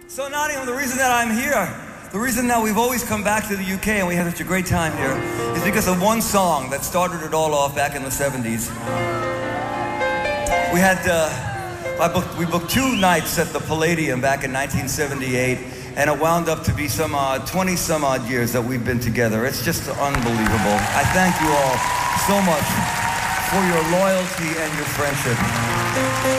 So Nottingham, the reason that I'm here, the reason that we've always come back to the UK and we have such a great time here is because of one song that started it all off back in the 70s. We booked 2 nights at the Palladium back in 1978, and it wound up to be some 20-some-odd years that we've been together. It's just unbelievable. I thank you all so much for your loyalty and your friendship.